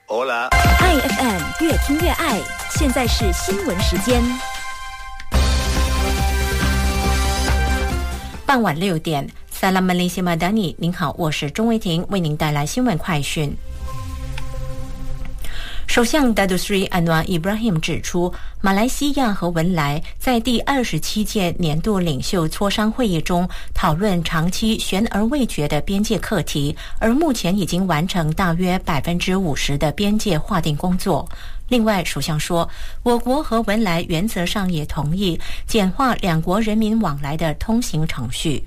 Hola， IFM 越听越爱，现在是新闻时间。傍晚6点，萨拉曼利西马达尼，您好，我是钟维婷，为您带来新闻快讯。首相达杜斯里安瓦伊布拉希姆指出，马来西亚和文莱在第27届年度领袖磋商会议中讨论长期悬而未决的边界课题，而目前已经完成大约50%的边界划定工作。另外，首相说，我国和文莱原则上也同意简化两国人民往来的通行程序。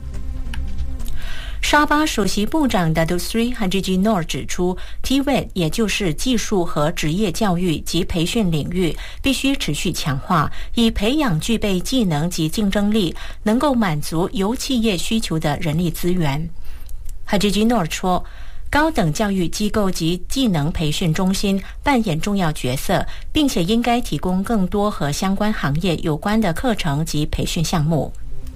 沙巴首席部长达杜斯里哈吉吉诺尔指出 ，TVET 也就是技术和职业教育及培训领域必须持续强化，以培养具备技能及竞争力、能够满足由企业需求的人力资源。哈吉吉诺尔说，高等教育机构及技能培训中心扮演重要角色，并且应该提供更多和相关行业有关的课程及培训项目。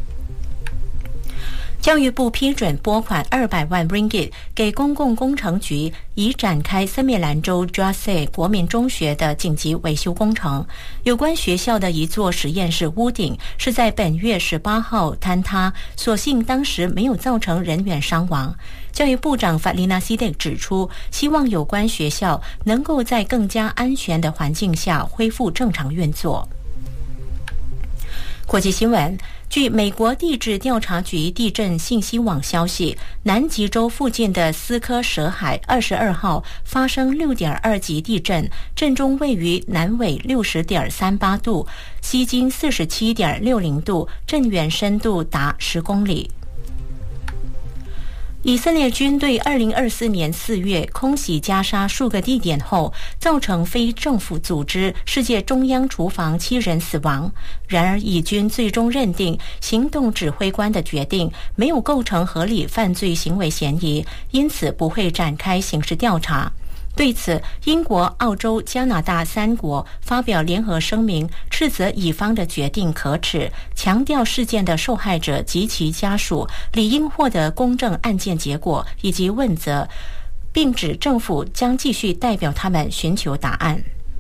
教育部批准拨款200万 ringgit 给公共工程局，以展开森美兰州 Jasay 国民中学的紧急维修工程。有关学校的一座实验室屋顶是在本月18号坍塌，所幸当时没有造成人员伤亡。教育部长法丽娜西德指出，希望有关学校能够在更加安全的环境下恢复正常运作。国际新闻，据美国地质调查局地震信息网消息，南极洲附近的斯科舍海22号发生 6.2 级地震，震中位于南纬 60.38 度，西经 47.60 度，震源深度达10公里。以色列军队2024年4月空袭加沙数个地点后，造成非政府组织世界中央厨房7人死亡。然而，以军最终认定行动指挥官的决定没有构成合理犯罪行为嫌疑，因此不会展开刑事调查。对此，英国、澳洲、加拿大3国发表联合声明，斥责以方的决定可耻，强调事件的受害者及其家属理应获得公正案件结果以及问责，并指政府将继续代表他们寻求答案。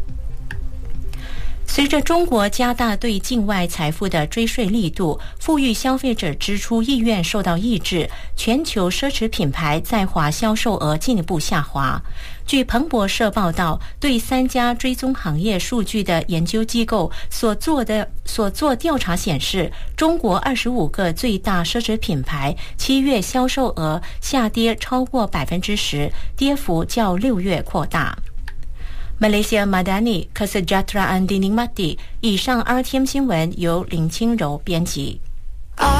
随着中国加大对境外财富的追税力度，富裕消费者支出意愿受到抑制，全球奢侈品牌在华销售额进一步下滑。据彭博社报道，对3家追踪行业数据的研究机构所做调查显示，中国25个最大奢侈品牌7月销售额下跌超过 10%， 跌幅较6月扩大。Malaysia Madani Kesejahteraan Dinikmati。以上 RTM 新闻由林清柔编辑。